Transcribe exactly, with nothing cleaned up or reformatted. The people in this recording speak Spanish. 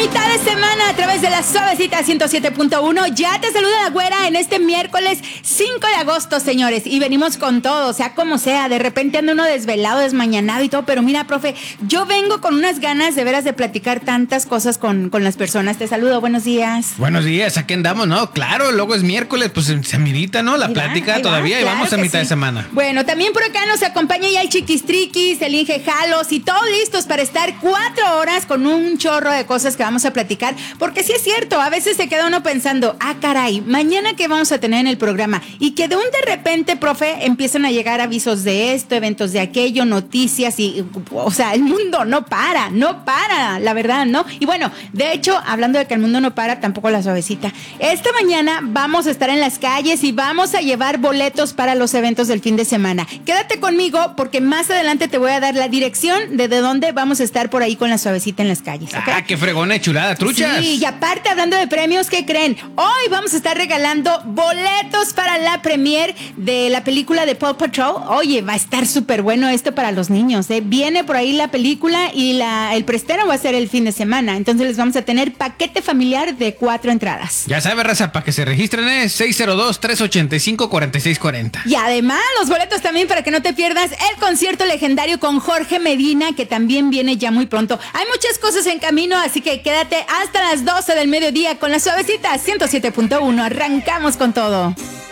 mitad de semana a través de la Suavecita ciento siete punto uno. Ya te saluda la güera en este miércoles cinco de agosto, señores. Y venimos con todo, sea como sea. De repente anda uno desvelado, desmañanado y todo. Pero mira, profe, yo vengo con unas ganas de veras de platicar tantas cosas con, con las personas. Te saludo, buenos días. Buenos días, aquí andamos, ¿no? Claro, luego es miércoles, pues se amerita, ¿no? La ahí plática va, todavía va, claro, y vamos a mitad sí. de semana. Bueno, también por acá nos acompaña ya el Chiquistriquis, el Inge Jalos y todos listos para estar cuatro horas con un chorro de cosas que vamos a platicar, porque sí es cierto, a veces se queda uno pensando, ah, caray, mañana qué vamos a tener en el programa, y que de un de repente, profe, empiezan a llegar avisos de esto, eventos de aquello, noticias, y, o sea, el mundo no para, no para, la verdad, ¿no? Y bueno, de hecho, hablando de que el mundo no para, tampoco la Suavecita. Esta mañana vamos a estar en las calles y vamos a llevar boletos para los eventos del fin de semana. Quédate conmigo, porque más adelante te voy a dar la dirección de, de dónde vamos a estar por ahí con la Suavecita en las calles, ¿okay? Ah, qué fregona, chulada, truchas. Sí, y aparte, hablando de premios, ¿qué creen? Hoy vamos a estar regalando boletos para la premier de la película de Paw Patrol. Oye, va a estar súper bueno esto para los niños, ¿eh? Viene por ahí la película y la, el preestreno va a ser el fin de semana. Entonces les vamos a tener paquete familiar de cuatro entradas. Ya sabes, raza, para que se registren es seis cero dos, tres ocho cinco, cuatro seis cuatro cero. Y además, los boletos también para que no te pierdas el concierto legendario con Jorge Medina, que también viene ya muy pronto. Hay muchas cosas en camino, así que quédate hasta las doce del mediodía con la Suavecita ciento siete punto uno. Arrancamos con todo.